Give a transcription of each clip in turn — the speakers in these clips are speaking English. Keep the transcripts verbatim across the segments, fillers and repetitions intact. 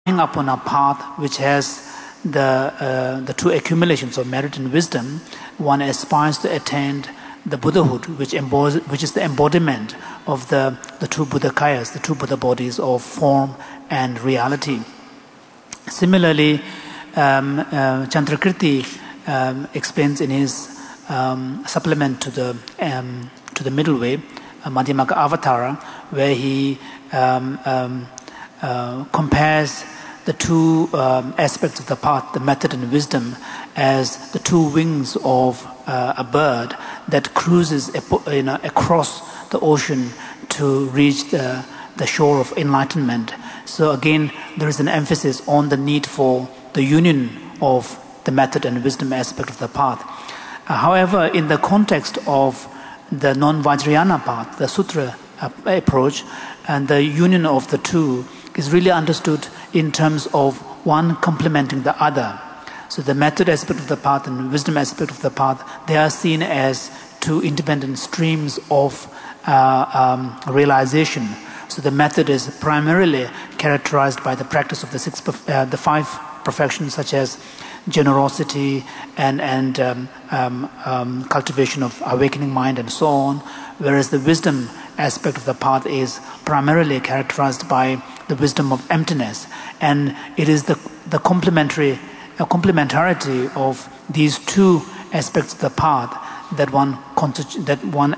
upon a path which has the uh, the two accumulations of merit and wisdom, one aspires to attain the Buddhahood, which embodies, which is the embodiment of the the two Buddhakayas, the two Buddha bodies of form and reality. Similarly, um, uh, Chandrakirti um, explains in his um, supplement to the um, to the middle way, uh, Madhyamaka Avatara, where he um, um, uh, compares the two um, aspects of the path, the method and wisdom, as the two wings of uh, a bird that cruises you know, across the ocean to reach the, the shore of enlightenment. So again, there is an emphasis on the need for the union of the method and wisdom aspect of the path. Uh, however, in the context of the non-Vajrayana path, the sutra uh, approach, and the union of the two is really understood in terms of one complementing the other. So the method aspect of the path and wisdom aspect of the path, they are seen as two independent streams of uh, um, realization. So the method is primarily characterized by the practice of the six, uh, the five perfections, such as generosity and and um, um, um, cultivation of awakening mind and so on. Whereas the wisdom aspect of the path is primarily characterized by the wisdom of emptiness, and it is the the complementary uh, complementarity of these two aspects of the path that one constitu- that one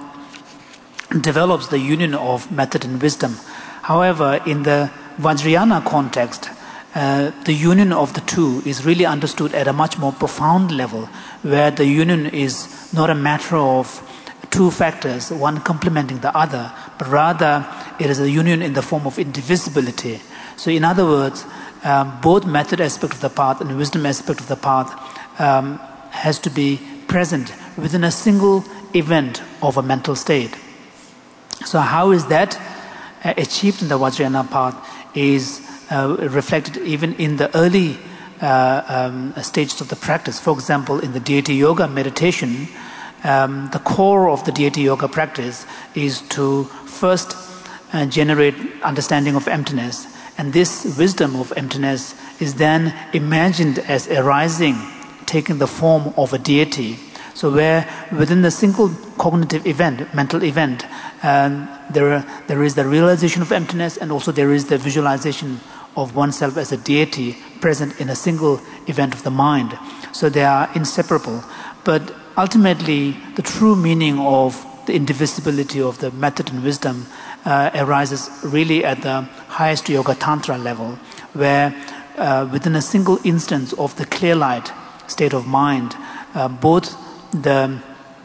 develops the union of method and wisdom. However, in the Vajrayana context, uh, the union of the two is really understood at a much more profound level, where the union is not a matter of two factors, one complementing the other, but rather it is a union in the form of indivisibility. So in other words, um, both method aspect of the path and wisdom aspect of the path um, has to be present within a single event of a mental state. So how is that uh, achieved in the Vajrayana path is uh, reflected even in the early uh, um, stages of the practice. For example, in the deity yoga meditation, Um, the core of the deity yoga practice is to first uh, generate understanding of emptiness, and this wisdom of emptiness is then imagined as arising, taking the form of a deity. So where within the single cognitive event, mental event, um, there, are, there is the realization of emptiness, and also there is the visualization of oneself as a deity present in a single event of the mind. So they are inseparable. But ultimately, the true meaning of the indivisibility of the method and wisdom uh, arises really at the highest yoga tantra level, where uh, within a single instance of the clear light state of mind, uh, both the,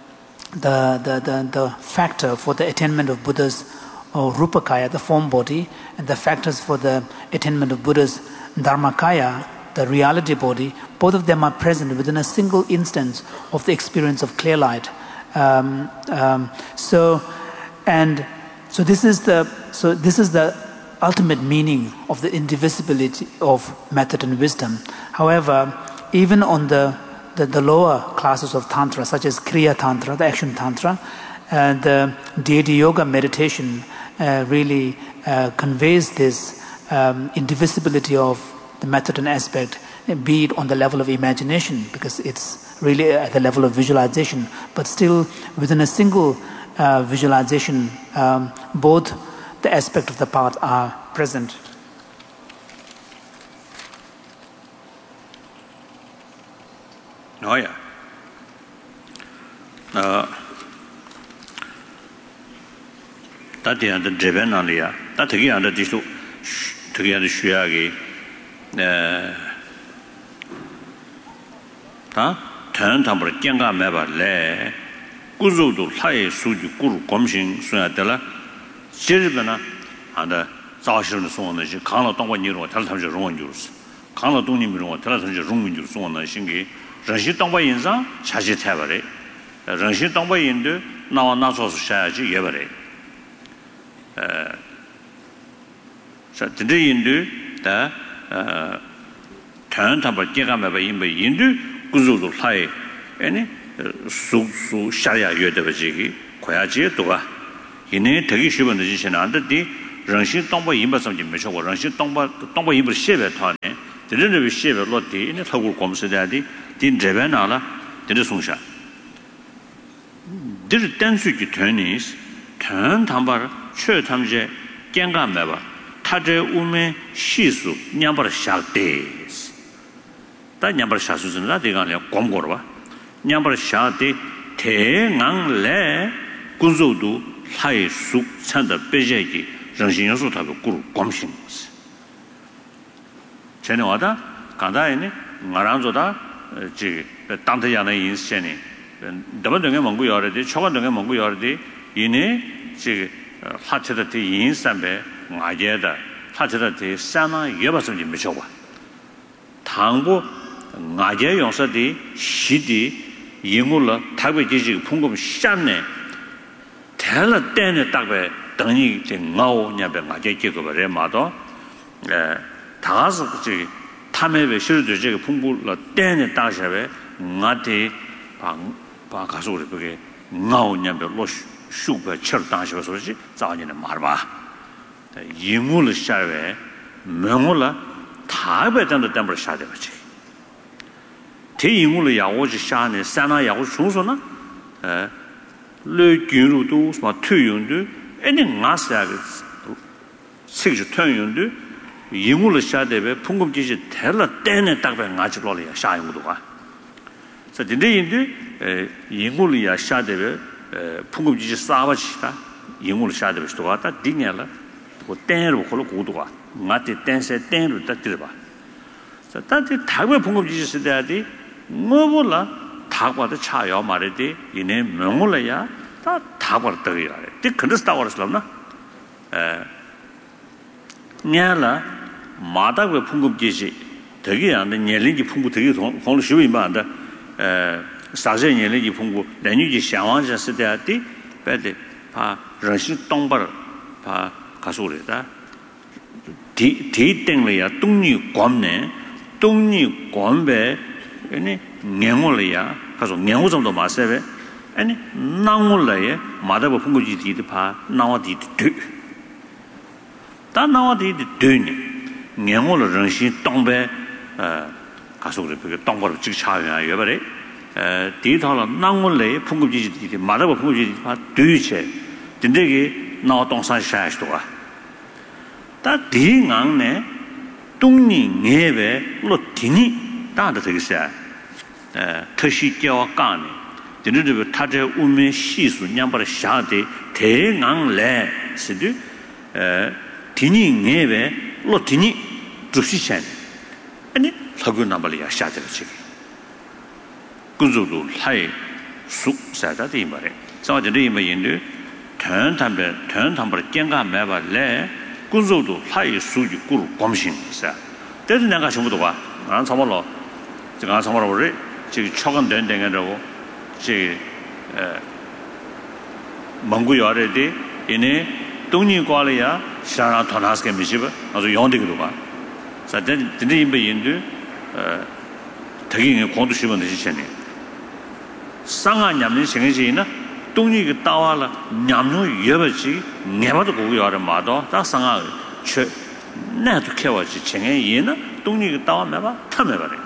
the the the the factor for the attainment of Buddha's or Rupakaya, the form body, and the factors for the attainment of Buddha's Dharmakaya, the reality body, both of them are present within a single instance of the experience of clear light. Um, um, so, and so this is the so this is the ultimate meaning of the indivisibility of method and wisdom. However, even on the the, the lower classes of tantra, such as Kriya Tantra, the action tantra, uh, the deity yoga meditation uh, really uh, conveys this um, indivisibility of the method and aspect, be it on the level of imagination, because it's really at the level of visualization, but still within a single uh, visualization, um, both the aspect of the path are present. Oh yeah. That the Japan area, that again the dish to get the shuagi. 다 전담으로 경가 매발래 구조도 사회 수주 구루 검신 수야들라 실버나 하다 자신의 소원은 강로 동반이로 탈탐지 용원주스 강로 동님으로 탈탐지 용원주 소원은 신기 정신 동반 인상 자시 태버래 정신 동반인도 나와 나서서 샤야지 예버래 에 자, 인도 다 어 전담을 경가매바 인도 인도 구조도 사회 아니 수수 샤야 여대버지기 고야지에 또가 이내 되게 쉬운 지시는 안 됐디 人心当不赢不什么没说过，人心当不当不赢不写呗他呢，这人这边写呗落地，那透过我们时代的，din这边哪了，这是松下，这是单数据团呢，团他们确他们这健康没吧，他这我们系数两百下的，但两百下数是哪地方了？广过了吧？两百下的太阳来工作度还数产的别些的。人性要素它个古光性是，前年我的刚才呢，我让做的呃这个当地样的影响呢，嗯，日本人嘅蒙古要的，朝鲜人嘅蒙古要的，因呢这个呃发起的的影响呗，外界的发起的的相当一百甚至没效果，倘若外界用说的西的因为了台北这些通过下呢，谈了单的大概。等于这熬那边外界结果吧，人嘛到，呃，他是这他们为修的这个通过了单的大小呗，我得把把告诉我的这个熬那边落修个吃了大小说是早年的嘛吧，因为了下来，没有了，台北真的等不了下来不去，这因为了呀，我就下呢，三那呀，我从说呢，呃，来进入都什么推用的。哎，你俺是那个，这个团员的，因为了下代呗，通过这些谈了单呢，大概俺就落了呀，下一步的话，这今天因的呃，因为了呀下代呗，呃，通过这些啥吧去的，因为了下代呗是多，但第年了，我单路或者过多啊，俺的单些单路得对吧？这但是台湾通过这些时代的，我不了，他国的茶药买的的，因为没我了呀。他他过得呀，这肯定是打过来是了呢。呃，年了，马大个碰过这些，这个样的年龄就碰过这个同同了学一般的，呃，三十年龄就碰过，男女就向往着是的的，别的把人性当不了，把告诉来的，提提定了呀，东女光年，东女光白，呢，年我了呀，他说年我怎么都马塞呗。哎，那我来，马达不碰过去地的怕，那我地的对，但那我地的对呢，年我了人心当白，呃，他说的这个当过了这个茶园啊，原本嘞，呃，地套了，那我来碰过去地的，马达不碰过去地怕对起来，真这个那我当上下多啊，但地昂呢，东年外外落地呢，当然这个是啊，呃，特许叫干呢。就是这个，他在我们系数两把它下的太阳来是的，呃，第二外外落第二就是钱，哎你他个那么里啊下这个这个，工作都太熟，啥子的嘛嘞，早就这么印的，团他们团他们的健康买吧来，工作都太熟就过了光明是啊，但是两个全部都啊，俺差不多，这个俺差不多我这这个超干等等个这个。这呃，蒙古要的的，因为东年过了呀，想让团那是个没事吧，那就用这个的吧。实在真的因为印度呃，特别广东西方那些钱呢，上海人民现在是呢，东年个大话了，人民越不去，眼巴都过要的马到，但上海却那都开过去，前年也呢，东年个大话没吧，他没吧的。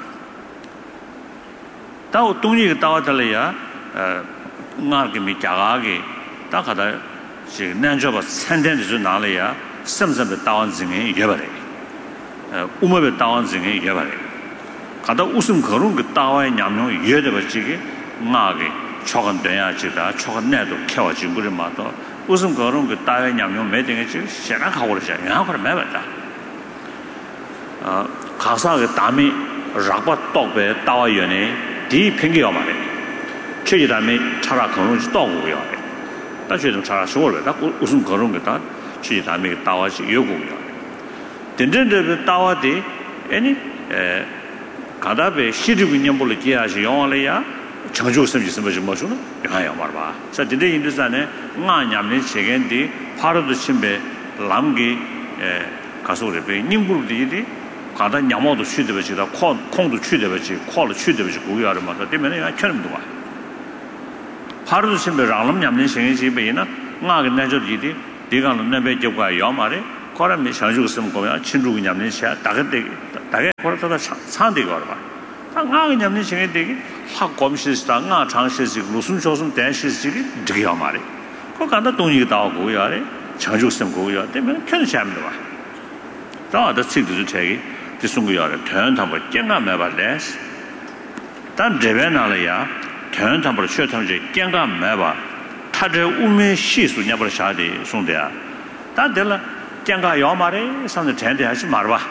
到东西个到这里呀，呃，俺给没加个个，大概的这南朝吧，餐厅的时候拿来呀，深圳的大王子人越不来，呃，我们的大王子人越不来，看到乌森可隆个大王娘娘越的吧，这个俺给超很短呀，这个超很难度开过去，不是嘛？到乌森可隆个大王娘娘没等个这个现在看我的些，原来可能买不到，啊，卡萨个大米热巴倒白大王原来。第一偏给要嘛的，确实他们查查可能是到过要的，但确实查查说了，但我为什么可能给他确实他们打话是越过要的，真正这个打话的，哎呢，呃，刚才被西周年不了接下去用了呀，成就什么什么什么说呢？你看要嘛吧？所以真正印度上呢，俺家们这个的，帕罗的前辈，南给呃，告诉我的被宁波的的。刚才娘毛都去对不起，他矿矿都去对不起，矿了去对不起，古要的嘛，他对面那人全那么多啊。他都是现在让我们娘们现在是被呢，俺个那叫地的，地方那边就怪要嘛的， 거라미 상주 있으면 거면 친구 냠는 샤 다게 다게 거라다 상대 거라 봐. 나 냠는 생에 되게 확 검시스다 나 장시스 무슨 조선 대시스 되게 말이. 거 간다 동이 나오고 야래 상주 있으면 거야. 되면 편시합니다 봐. 다다 책도 책이 지송고 야래 대한 담을 깽가 매발래. 단 제변나려야 대한 담을 쉬어 담지 깽가 매발. 他这无名习俗，你不是晓得兄弟啊？但得了，讲个要嘛的，上次天天还是嘛的吧？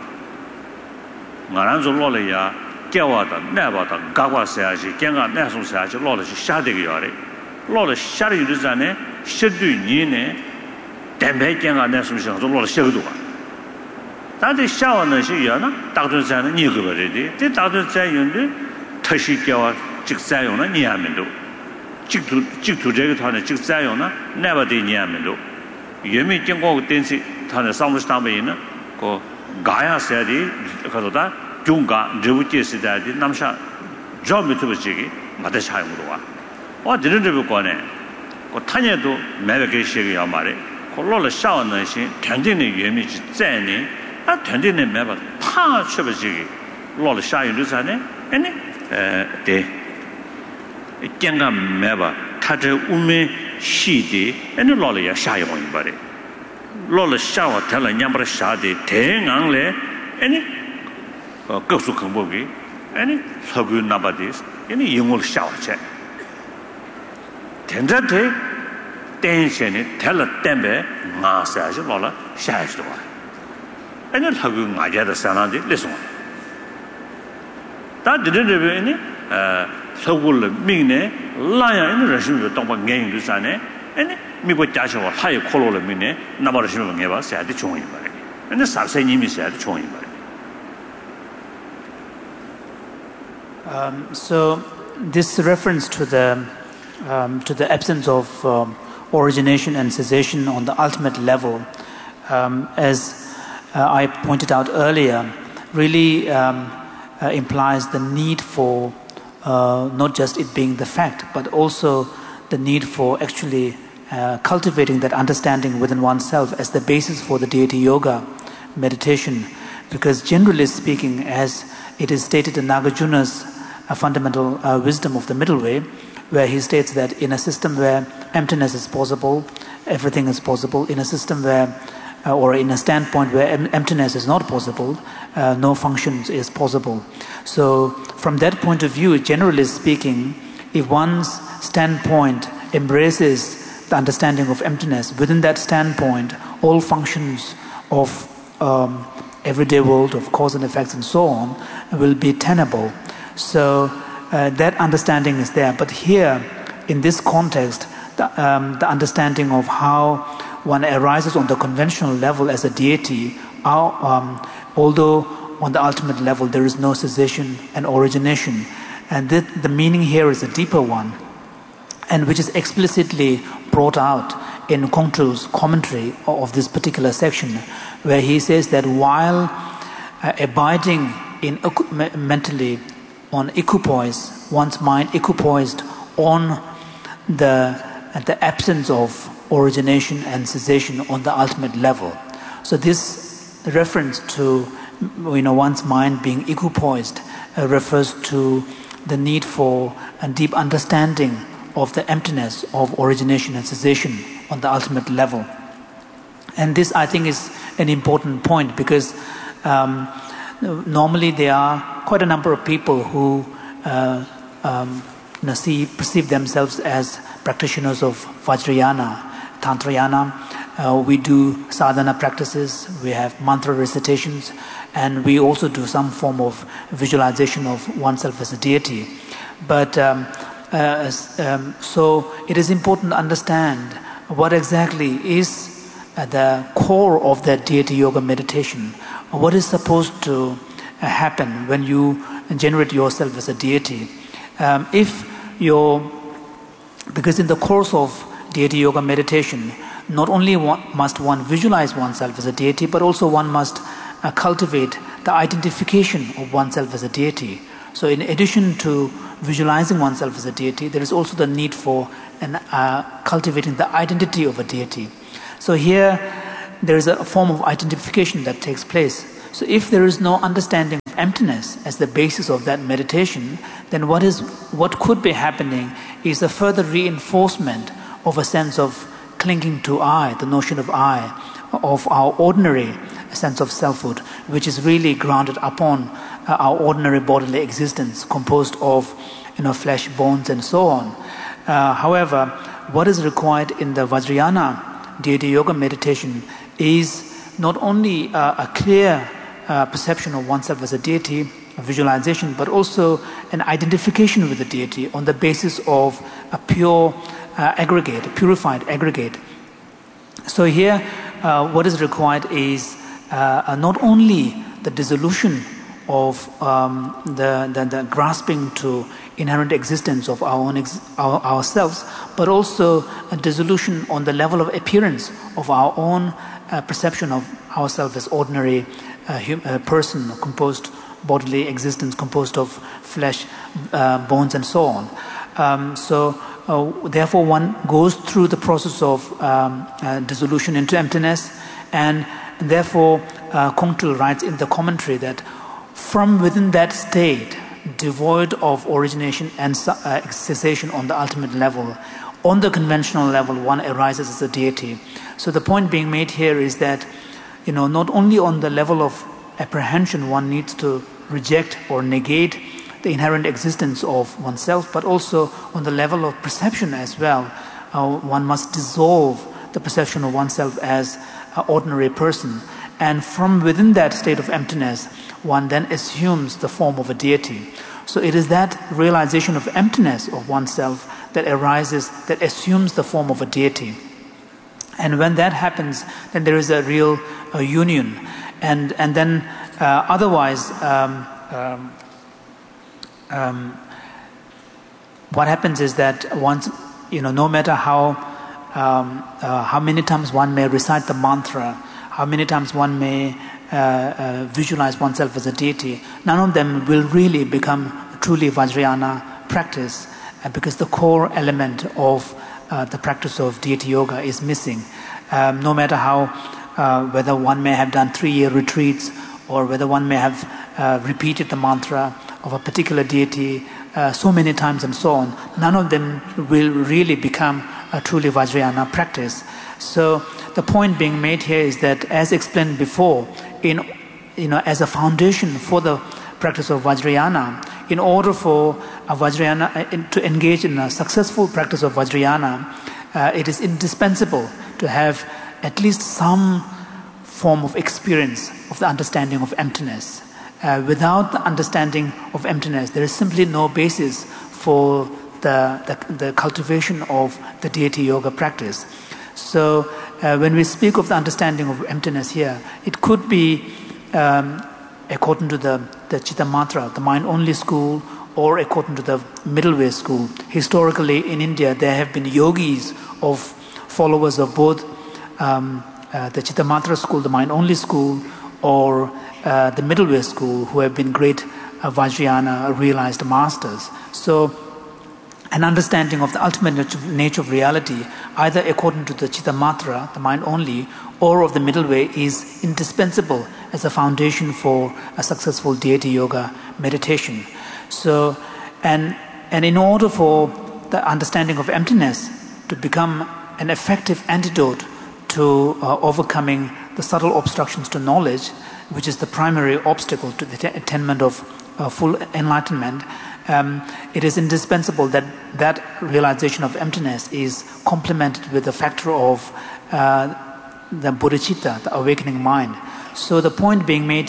我那时候落了呀，叫我的、那把的、嘎瓜下去，讲个那种下去，落了是下这个要的，落了下的有的啥呢？十对年呢，单排讲个那种下，就落了十个多。但这下完那些药呢，大多在那你个不的，这大多在用的，特许叫我这个在用的你还没多。 직투직투这个团呢，직자용呢，那么的年们都，原本经过电视，他呢上不上边呢，个嘎呀些的，可说的中嘎，这不电视台的，那么啥，专门特别这个，没得啥用的哇。我这人这不管呢，我他年都买了给些个要嘛的，我落了下完那些，团队的原本是在呢，那团队的买吧，他却不这个，落了下用的啥呢？哎呢，呃，对。 讲个没吧，他这我们西的，哎，那老了也下一行一把的，老了下我他了，人家把它下的太硬嘞，哎呢，呃，高速恐怖的，哎呢，他给那把的，哎呢，用我下我去，现在他担心呢，他了担白，俺下去老了下去的话，哎呢，他给俺家的山上的来送，但这这这边呢，呃。 서울의 민네 라야는 러시아로 동방 갱도 산에 아니 미국 자체가 하이 콜로를 민네 나버르시면 해봐 세야지 좋은 말이야. 근데 사세님이 세야지 좋은 말이야. Um so this reference to the um to the absence of um, origination and cessation on the ultimate level um as uh, I pointed out earlier really um, uh, implies the need for Uh, not just it being the fact, but also the need for actually uh, cultivating that understanding within oneself as the basis for the deity yoga meditation. Because generally speaking, as it is stated in Nagarjuna's uh, fundamental uh, wisdom of the middle way, where he states that in a system where emptiness is possible, everything is possible. In a system where Uh, or in a standpoint where em emptiness is not possible, uh, no functions is possible. So from that point of view, generally speaking, if one's standpoint embraces the understanding of emptiness, within that standpoint, all functions of um, everyday world, of cause and effects and so on, will be tenable. So uh, that understanding is there. But here, in this context, the, um, the understanding of how one arises on the conventional level as a deity, our, um, although on the ultimate level there is no cessation and origination. And that the meaning here is a deeper one, and which is explicitly brought out in Kongtru's commentary of this particular section, where he says that while uh, abiding in mentally on equipoise, one's mind equipoised on the, the absence of origination and cessation on the ultimate level. So this reference to you know one's mind being equipoised uh, refers to the need for a deep understanding of the emptiness of origination and cessation on the ultimate level. And this, I think, is an important point because um, normally there are quite a number of people who uh, um, you know, see, perceive themselves as practitioners of Vajrayana, Tantrayana. Uh, we do sadhana practices, we have mantra recitations, and we also do some form of visualization of oneself as a deity. But um, uh, um, so it is important to understand what exactly is uh, the core of that deity yoga meditation. What is supposed to uh, happen when you generate yourself as a deity? Um, if you're, because in the course of deity yoga meditation, not only one, must one visualize oneself as a deity, but also one must uh, cultivate the identification of oneself as a deity. So in addition to visualizing oneself as a deity, there is also the need for an, uh, cultivating the identity of a deity. So here, there is a form of identification that takes place. So if there is no understanding of emptiness as the basis of that meditation, then what is what could be happening is a further reinforcement of a sense of clinging to I, the notion of I, of our ordinary sense of selfhood, which is really grounded upon uh, our ordinary bodily existence, composed of, you know, flesh, bones, and so on. Uh, however, what is required in the Vajrayana deity yoga meditation is not only uh, a clear uh, perception of oneself as a deity, a visualization, but also an identification with the deity on the basis of a pure uh, aggregate, a purified aggregate. So here, uh, what is required is uh, not only the dissolution of um, the, the, the grasping to inherent existence of our own ex- our, ourselves, but also a dissolution on the level of appearance of our own uh, perception of ourselves as ordinary uh, hum- uh, person, composed bodily existence, composed of flesh, uh, bones, and so on. Um, so, uh, therefore, one goes through the process of um, uh, dissolution into emptiness, and therefore, uh, Kongtrul writes in the commentary that from within that state, devoid of origination and uh, cessation on the ultimate level, on the conventional level, one arises as a deity. So the point being made here is that, you know, not only on the level of apprehension one needs to reject or negate the inherent existence of oneself, but also on the level of perception as well. Uh, one must dissolve the perception of oneself as an ordinary person. And from within that state of emptiness, one then assumes the form of a deity. So it is that realization of emptiness of oneself that arises, that assumes the form of a deity. And when that happens, then there is a real uh, union. And and then uh, otherwise, um, um, um, what happens is that once, you know, no matter how um, uh, how many times one may recite the mantra, how many times one may uh, uh, visualize oneself as a deity, none of them will really become truly Vajrayana practice, uh, because the core element of uh, the practice of deity yoga is missing. Um, no matter how, uh, whether one may have done three-year retreats, or whether one may have uh, repeated the mantra of a particular deity uh, so many times and so on, none of them will really become a truly Vajrayana practice. So the point being made here is that, as explained before, in you know, as a foundation for the practice of Vajrayana, in order for a Vajrayana to engage in a successful practice of Vajrayana, uh, it is indispensable to have at least some form of experience of the understanding of emptiness. Uh, without the understanding of emptiness, there is simply no basis for the, the, the cultivation of the deity yoga practice. So uh, when we speak of the understanding of emptiness here, it could be um, according to the, the Chitta Mantra, the mind-only school, or according to the middle way school. Historically in India, there have been yogis of followers of both um, uh, the Chitta Mantra school, the mind-only school, or uh, the middle way school, who have been great uh, Vajrayana realized masters. So an understanding of the ultimate nature of reality, either according to the Chitta Mantra, the mind only, or of the middle way, is indispensable as a foundation for a successful deity yoga meditation. So, and and in order for the understanding of emptiness to become an effective antidote to uh, overcoming the subtle obstructions to knowledge, which is the primary obstacle to the attainment of uh, full enlightenment, Um, it is indispensable that that realization of emptiness is complemented with the factor of uh, the bodhicitta, the awakening mind. So the point being made,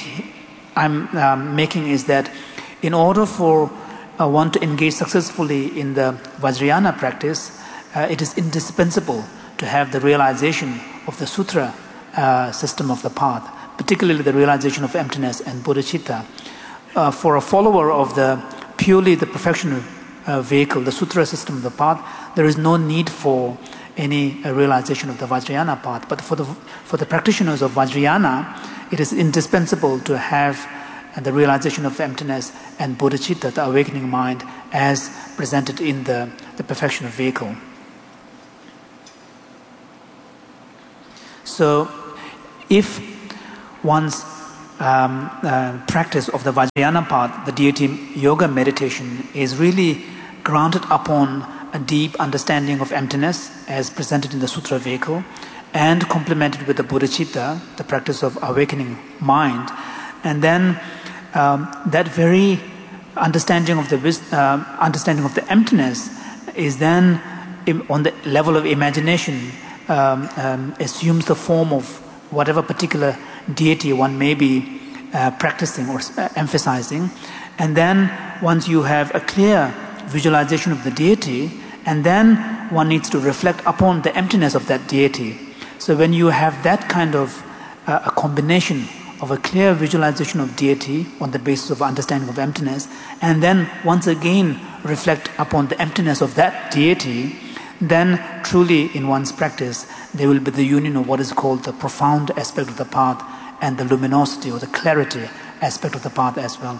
I'm um, making is that in order for uh, one to engage successfully in the Vajrayana practice, uh, it is indispensable to have the realization of the sutra uh, system of the path, particularly the realization of emptiness and bodhicitta. Uh, for a follower of the purely the perfection uh, vehicle, the sutra system of the path, there is no need for any uh, realization of the Vajrayana path. But for the for the practitioners of Vajrayana, it is indispensable to have uh, the realization of emptiness and bodhicitta, the awakening mind, as presented in the, the perfection vehicle. So, if one's um, uh, practice of the Vajrayana path, the deity yoga meditation, is really grounded upon a deep understanding of emptiness as presented in the Sutra vehicle, and complemented with the bodhicitta, the practice of awakening mind, and then um, that very understanding of the uh, understanding of the emptiness is then im- on the level of imagination um, um, assumes the form of whatever particular deity one may be uh, practicing or uh, emphasizing, and then once you have a clear visualization of the deity, and then one needs to reflect upon the emptiness of that deity. So when you have that kind of uh, a combination of a clear visualization of deity on the basis of understanding of emptiness, and then once again reflect upon the emptiness of that deity, then truly in one's practice there will be the union of what is called the profound aspect of the path and the luminosity or the clarity aspect of the path as well.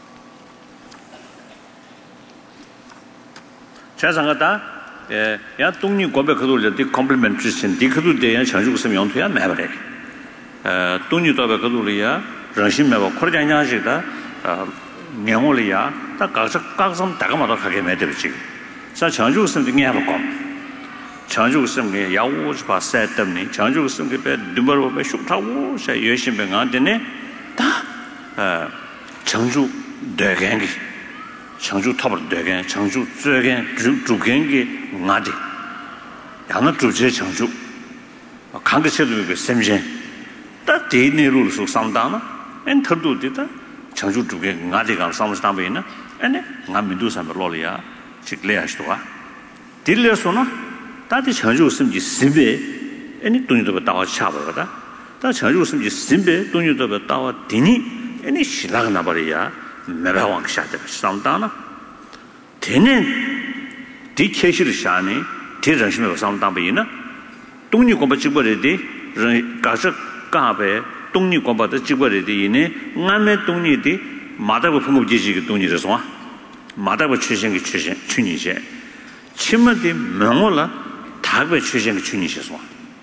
자상하다 에 야 동니 고백 그도를 디 컴플리멘트 신 디크도 대야 장주스 명토야 매버래 에 동니 도백 그도리야 정신 매버 코르장냐시다 어 명월이야 다 각각 각성 다가마도 하게 매들지 자 장주스 등에 하고 장주스 게 야우스 바세 때문에 장주스 게 드버버 슈타고 샤 열심히 안되네 다어 장주 대갱기 장주 탑을 되게 장주 쯔게 주gen기 나디 양은 주제 장주 강대체도 그 셈제 다 대내로 속 상담나 엔터도 되다 장주 주게 나디가 상담이나 아니 남민도 삼로리아 직례하시도가 딜려서나 다디 장주 심지 심베 아니 돈이도 다와 차버거다 다 장주 심지 심베 돈이도 다와 디니 아니 신라가 나버리야 매바왕 샤데 상담나 되는 디케시를 샤니 대정심에 상담이나 동리 공부 직벌에디 가서 가베 동리 공부도 직벌에디 이네 남의 동리디 마다고 풍부 지지기 동리에서 마다고 출신기 출신 춘이제 침마디 명월라 다베 출신기 춘이셔서.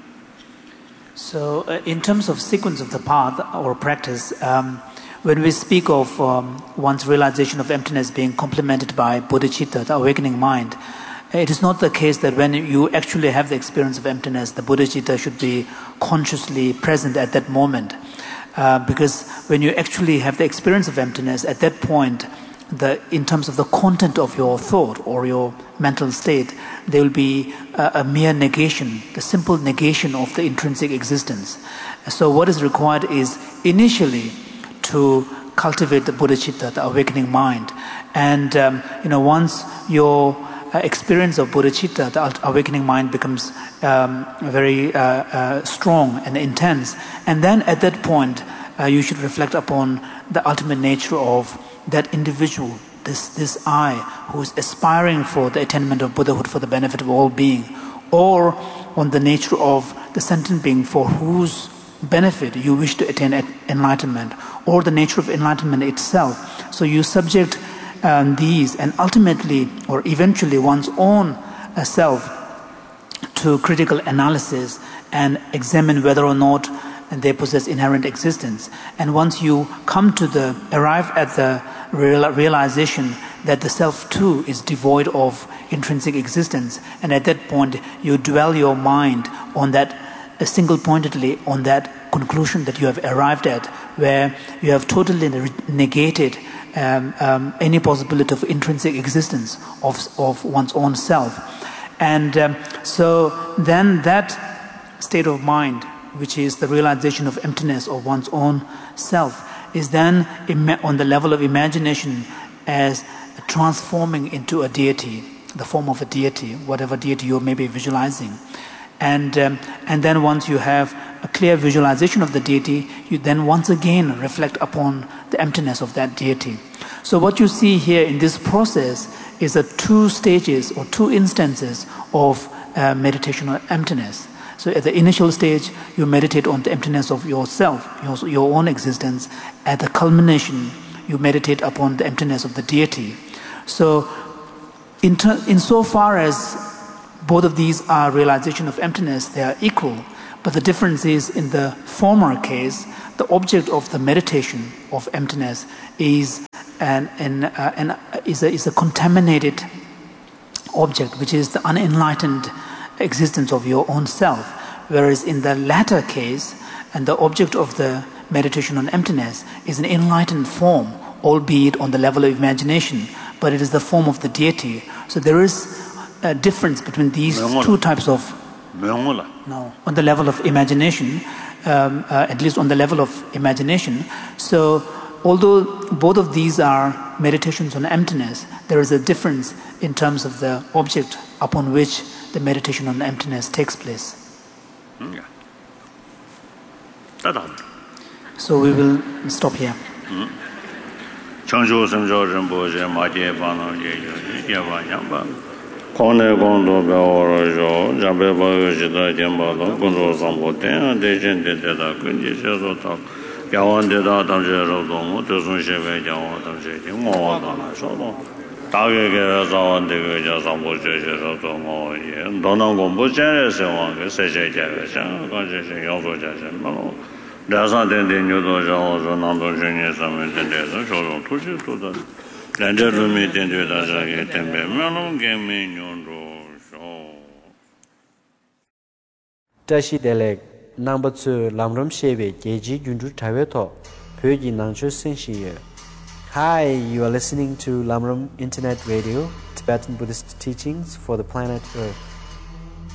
So uh, in terms of sequence of the path or practice, um, when we speak of um, one's realization of emptiness being complemented by bodhicitta, the awakening mind, it is not the case that when you actually have the experience of emptiness, the bodhicitta should be consciously present at that moment. Uh, because when you actually have the experience of emptiness, at that point, the, in terms of the content of your thought or your mental state, there will be a, a mere negation, the simple negation of the intrinsic existence. So what is required is initially to cultivate the bodhicitta, the awakening mind. And, um, you know, once your uh, experience of bodhicitta, the awakening mind, becomes um, very uh, uh, strong and intense, and then at that point, uh, you should reflect upon the ultimate nature of that individual, this, this I, who is aspiring for the attainment of Buddhahood for the benefit of all being, or on the nature of the sentient being for whose benefit you wish to attain enlightenment, or the nature of enlightenment itself. So you subject um, these and ultimately or eventually one's own uh, self to critical analysis and examine whether or not they possess inherent existence. And once you come to the, arrive at the real, realization that the self too is devoid of intrinsic existence, and at that point you dwell your mind on that uh, single-pointedly on that conclusion that you have arrived at, where you have totally negated um, um, any possibility of intrinsic existence of, of one's own self. And um, so then that state of mind, which is the realization of emptiness of one's own self, is then on the level of imagination as transforming into a deity, the form of a deity, whatever deity you may be visualizing. And um, and then once you have a clear visualization of the deity, you then once again reflect upon the emptiness of that deity. So what you see here in this process is the two stages or two instances of uh, meditation on emptiness. So at the initial stage, you meditate on the emptiness of yourself, your, your own existence. At the culmination, you meditate upon the emptiness of the deity. So in ter- insofar as both of these are realization of emptiness, they are equal. But the difference is in the former case, the object of the meditation of emptiness is an, an, uh, an is a, is a contaminated object, which is the unenlightened existence of your own self. Whereas in the latter case, and the object of the meditation on emptiness is an enlightened form, albeit on the level of imagination, but it is the form of the deity. So there is a difference between these two types of. No, on the level of imagination, um, uh, at least on the level of imagination. So although both of these are meditations on emptiness, there is a difference in terms of the object upon which the meditation on emptiness takes place. Yeah. So we will stop here. Changzhou Samzhou Rinpoche Ma Jie Bano Jie Jie Ba Yang Ba Kone Gondo Be Oro Jo Jambe Ba Yo Shida Jemba Lo Gondo Sambo Ten De Jen De De Da Kunji Se So Ta Yawan De Da Tam Je Ro Dong Mo De Sun She Be Yawan Tam She Jing Mo Wa Da Na So Dong Da Ge Ge Za Wan De Ge Ja Sambo Je She Ro Dong Mo Ye Dong Nang Gong Bo Jen Re Se Wan Ge Se She Jia Ge Shan Gan She She Yang So Jia She Ma Lo Dasan Den Den Nyu Do Zhao Zhou Nang Do Zhen Ye San Men Den De Zhou Zhou Zhou Tu Shi Tu Da Ren Zhe Lu Mi Den Zhe Da Zha Ge Den Be Men Long Gen Mi Nyun Zhou Shou Tashi Delek Number two Lamram Shebe Geji Junju Tawe To Pyoji Nangcho Senshi Ye. Hi, you are listening to Lamram Internet Radio, Tibetan Buddhist teachings for the planet Earth.